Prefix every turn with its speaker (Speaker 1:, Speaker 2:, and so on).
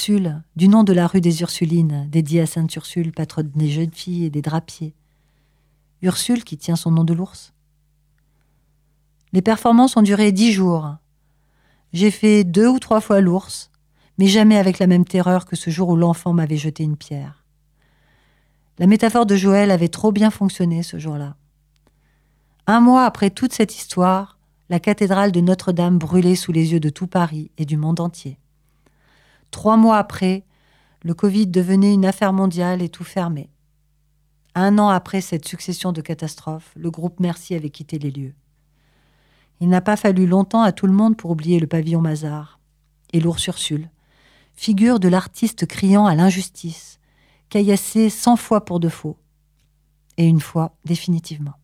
Speaker 1: Ursule, du nom de la rue des Ursulines, dédiée à Sainte Ursule, patronne des jeunes filles et des drapiers. Ursule qui tient son nom de l'ours. Les performances ont duré 10 jours. J'ai fait 2 ou 3 fois l'ours, mais jamais avec la même terreur que ce jour où l'enfant m'avait jeté une pierre. La métaphore de Joël avait trop bien fonctionné ce jour-là. 1 mois après toute cette histoire, la cathédrale de Notre-Dame brûlait sous les yeux de tout Paris et du monde entier. 3 mois après, le Covid devenait une affaire mondiale et tout fermait. 1 an après cette succession de catastrophes, le groupe Merci avait quitté les lieux. Il n'a pas fallu longtemps à tout le monde pour oublier le pavillon Mazars et l'ours Ursule, figure de l'artiste criant à l'injustice, caillassé 100 fois pour de faux, et une fois définitivement.